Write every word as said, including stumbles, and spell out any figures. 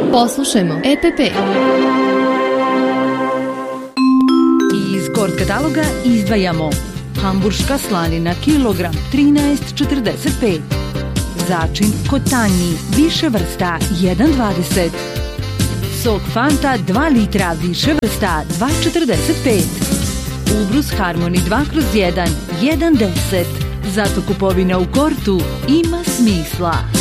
Poslušajmo E P P. Iz Kort kataloga izdvajamo hamburška slanina kilogram trinaest četrdeset pet, začin kod tanji više vrsta jedan dvadeset, sok Fanta dva litra više vrsta dva četrdeset pet, ubrus Harmony dva kroz jedan jedan deset. Zato kupovina u Kortu ima smisla.